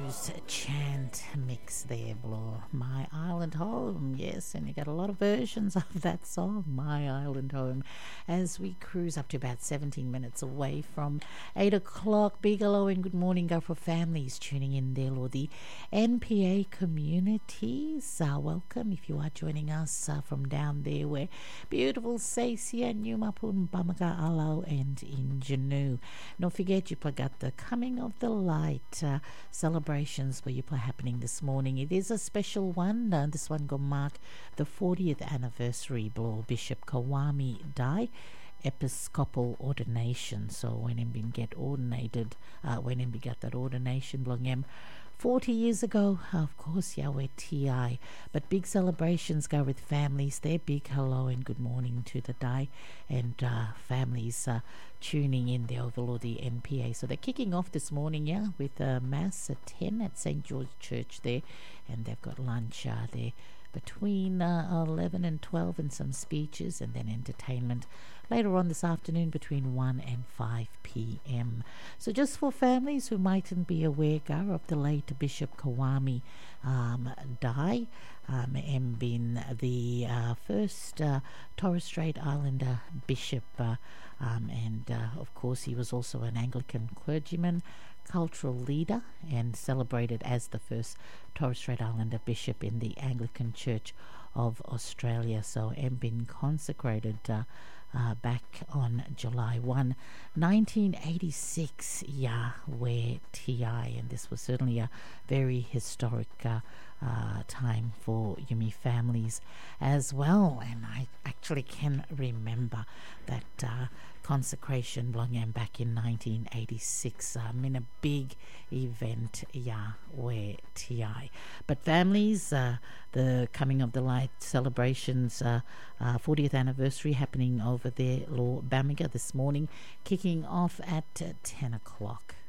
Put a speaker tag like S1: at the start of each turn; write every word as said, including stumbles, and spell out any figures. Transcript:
S1: blues chant mix there, Blue. My Island Home, yes, and you got a lot of versions of that song, My Island Home, as we cruise up to about seventeen minutes away from eight o'clock. Big hello and good morning go for families tuning in there, Lord. The N P A communities, uh, welcome if you are joining us uh, from down there where beautiful Sasia, Numapun, Bamaga, Alau and Injanu. Don't forget you got the Coming of the Light uh, celebrations where you are happening this morning. It is a special one. Uh, this one will mark the fortieth anniversary blow Bishop Kawami Dai Episcopal ordination. So when him been get ordinated, uh, when him got that ordination belong him forty years ago, of course, Yahweh T I. But big celebrations go with families there. Big hello and good morning to the Dai and uh, families uh, tuning in the Overlord, the N P A. So they're kicking off this morning, yeah, with a mass at ten at Saint George Church there, and they've got lunch uh, there between uh, eleven and twelve and some speeches, and then entertainment later on this afternoon between one and five p.m. So just for families who mightn't be aware, Gar, of the late Bishop Kawami um, Dai, um, and been the uh, first uh, Torres Strait Islander bishop, uh, um, and uh, of course he was also an Anglican clergyman, cultural leader, and celebrated as the first Torres Strait Islander bishop in the Anglican Church of Australia. So and been consecrated uh, uh, back on July first, nineteen eighty-six, Yahweh T I, and this was certainly a very historic uh, uh, time for Yumi families as well. And I actually can remember that uh, consecration belonging back in nineteen eighty-six um, in a big event, Yahweh T I. But families, uh, the Coming of the Light celebrations, uh, uh, fortieth anniversary happening over there, Law Bamaga this morning, kicking off at uh, ten o'clock.